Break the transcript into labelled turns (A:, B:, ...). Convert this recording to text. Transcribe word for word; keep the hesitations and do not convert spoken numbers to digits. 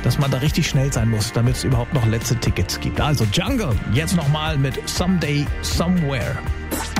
A: dass man da richtig schnell sein muss, damit es überhaupt noch letzte Tickets gibt. Also Jungle, jetzt nochmal mit Someday, Somewhere.